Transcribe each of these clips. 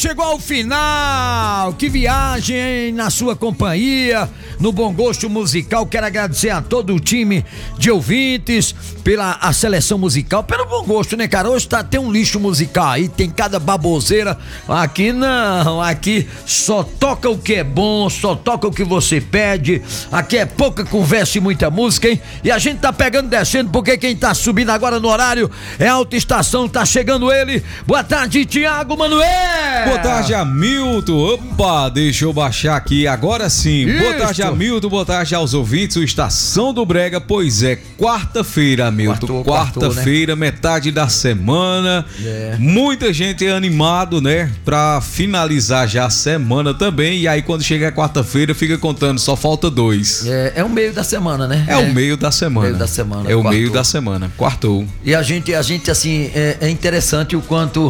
chegou ao final. Que viagem na sua companhia, no Bom Gosto Musical. Quero agradecer a todo o time de ouvintes pela a seleção musical, pelo bom gosto, né, cara? Hoje tem um lixo musical aí, tem cada baboseira. Aqui não, aqui só toca o que é bom, só toca o que você pede. Aqui é pouca conversa e muita música, hein? E a gente tá pegando e descendo, porque quem tá subindo agora no horário é a Alta Estação, tá chegando ele. Boa tarde, Tiago Manuel. Boa tarde, Hamilton. Opa, deixa eu baixar aqui agora sim. Isso. Boa tarde, Hamilton. Boa tarde aos ouvintes. O Estação do Brega, pois é, quarta-feira, Hamilton. Quarta-feira, né? Metade da semana. Muita gente animado, né? Pra finalizar já a semana também. E aí, quando chega a quarta-feira, fica contando, só falta 2. É o meio da semana, né? É o meio da semana. Meio da semana. É quartou. O meio da semana. Quartou. E a gente assim, é interessante o quanto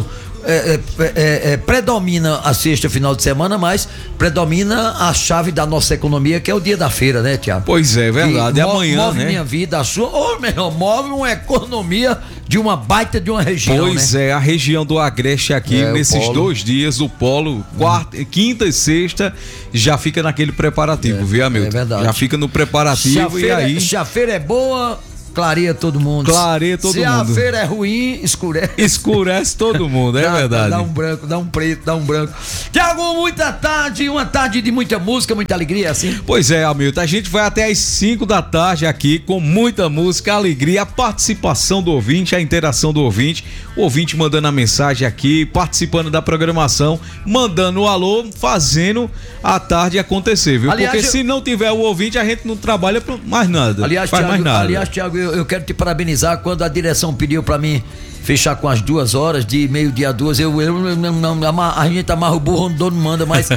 predomina a sexta, final de semana, mas predomina a chave da nossa economia, que é o dia da feira, né, Tiago? Pois é, verdade. É amanhã, move né? minha vida, a sua, ou melhor, move uma economia de uma baita de uma região, pois né? A região do Agreste aqui, nesses 2 dias, o polo, quinta e sexta, já fica naquele preparativo, viu, Hamilton? É verdade. Já fica no preparativo e aí... Se a feira é boa... clareia todo mundo. Clareia todo mundo. Se a feira é ruim, escurece. Escurece todo mundo, é verdade. Dá um branco, dá um preto, dá um branco. Tiago, muita tarde, uma tarde de muita música, muita alegria, assim. Pois é, Hamilton, a gente vai até às 5 da tarde aqui com muita música, alegria, a participação do ouvinte, a interação do ouvinte, o ouvinte mandando a mensagem aqui, participando da programação, mandando o alô, fazendo a tarde acontecer, viu? Aliás, porque se não tiver o ouvinte, a gente não trabalha mais nada. Aliás, faz mais nada. Aliás, Tiago, eu quero te parabenizar. Quando a direção pediu pra mim fechar com as 2 horas, de meio-dia a 2, a gente amarra o burro onde o dono manda, mas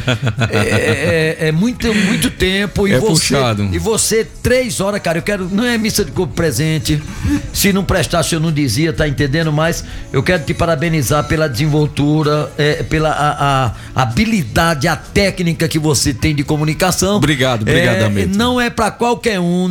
é muito tempo. E puxado. E você, 3 horas, cara, eu quero, não é missa de corpo presente, se não prestasse eu não dizia, tá entendendo? Mas eu quero te parabenizar pela desenvoltura, pela a habilidade, a técnica que você tem de comunicação. Obrigado, Hamilton. Não é pra qualquer um,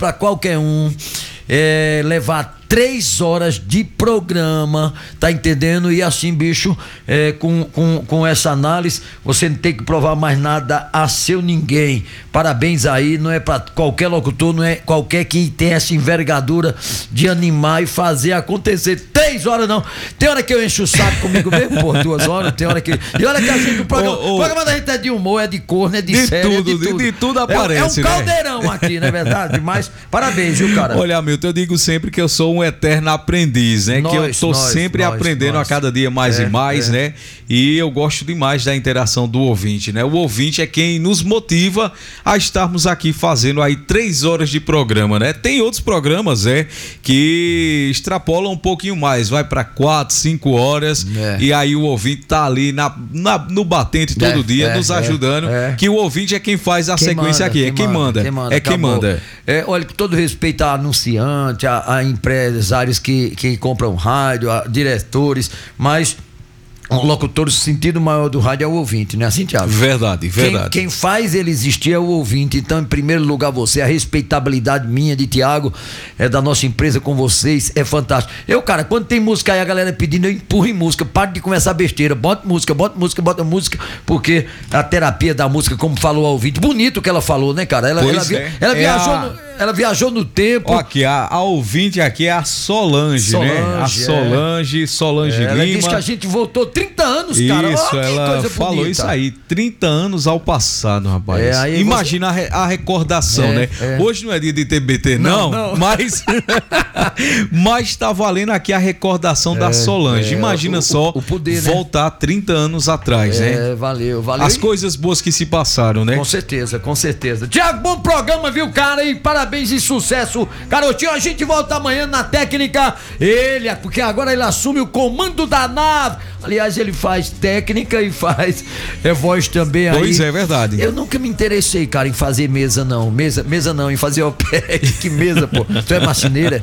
levar 3 horas de programa, tá entendendo? E assim, bicho, com essa análise, você não tem que provar mais nada a seu ninguém. Parabéns aí, não é pra qualquer locutor, não é qualquer que tem essa envergadura de animar e fazer acontecer. 3 horas não. Tem hora que eu encho o saco comigo mesmo, por 2 horas, tem hora que... E olha que a gente, o programa da gente é de humor, é de corno, é de série, de tudo aparece, é um caldeirão, né? Aqui, não é verdade? Mas parabéns, viu, cara? Olha, Hamilton, eu digo sempre que eu sou um eterno aprendiz, né? Que eu tô sempre aprendendo a cada dia mais e mais, né? E eu gosto demais da interação do ouvinte, né? O ouvinte é quem nos motiva a estarmos aqui fazendo aí 3 horas de programa, né? Tem outros programas, que extrapolam um pouquinho mais, vai para 4, 5 horas, e aí o ouvinte tá ali no batente todo dia, nos ajudando, que o ouvinte é quem faz a sequência aqui, quem manda. Olha, com todo respeito a anunciante, a empresários que compram rádio, a diretores, mas o locutor, o sentido maior do rádio é o ouvinte, né? Assim, Thiago? Verdade. Quem faz ele existir é o ouvinte. Então, em primeiro lugar, você, a respeitabilidade minha de Thiago, da nossa empresa com vocês, é fantástico. Cara, quando tem música aí, a galera pedindo, eu empurro em música, para de começar besteira, bota música, porque a terapia da música, como falou a ouvinte, bonito que ela falou, né, cara? Ela viajou no tempo. Ó, aqui, a ouvinte aqui é a Solange, né? A Solange Lima. Ela disse que a gente voltou 30 anos, cara. Isso, ela falou bonita. Isso aí, 30 anos ao passado, rapaz. Imagina a recordação, né? Hoje não é dia de TBT, não. Mas tá valendo aqui a recordação da Solange. Imagina só o poder, voltar 30 anos atrás, né? Valeu. As coisas boas que se passaram, né? Com certeza. Tiago, bom programa, viu, cara? E parabéns e sucesso, garotinho. A gente volta amanhã na técnica. Porque agora ele assume o comando da nave. Aliás, ele faz técnica e faz voz também aí. Pois é, verdade. Eu nunca me interessei, cara, em fazer mesa não, em fazer OPEC. Que mesa, pô? Tu é marceneira?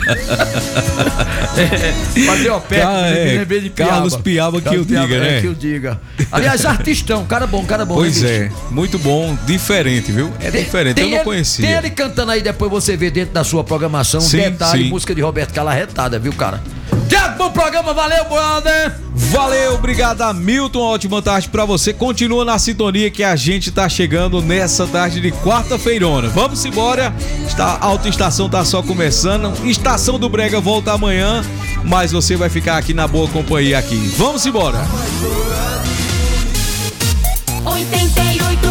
Fazer OPEC, de Carlos Piaba que eu diga, né? Que eu diga. Aliás, artistão, cara bom. Pois muito bom, diferente, viu? Diferente, eu não conhecia. Tem ele cantando aí, depois você vê dentro da sua programação, detalhe, música de Roberto Carlos arretada, viu, cara? Tiago, bom programa, valeu, brother. Valeu, obrigado, Hamilton. Ótima tarde pra você. Continua na sintonia que a gente tá chegando nessa tarde de quarta-feirona. Vamos embora. A autoestação tá só começando. Estação do Brega volta amanhã, mas você vai ficar aqui na boa companhia aqui. Vamos embora. 88,9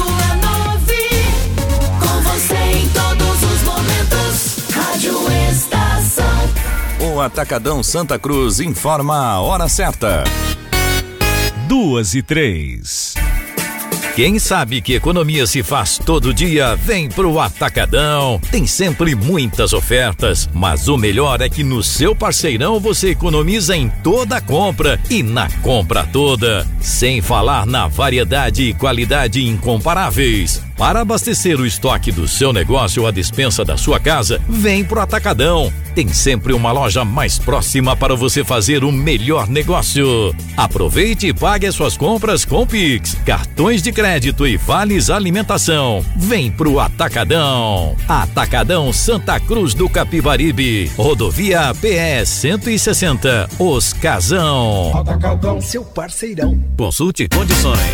com você em todos os momentos. Rádio Estação. O Atacadão Santa Cruz informa a hora certa. 2:03. Quem sabe que economia se faz todo dia, vem pro Atacadão. Tem sempre muitas ofertas, mas o melhor é que no seu parceirão você economiza em toda a compra e na compra toda. Sem falar na variedade e qualidade incomparáveis. Para abastecer o estoque do seu negócio ou a despensa da sua casa, vem pro Atacadão. Tem sempre uma loja mais próxima para você fazer o melhor negócio. Aproveite e pague as suas compras com Pix, cartões de crédito e vales alimentação. Vem pro Atacadão. Atacadão Santa Cruz do Capibaribe. Rodovia PE 160. Os Casão. Atacadão, seu parceirão. Consulte condições.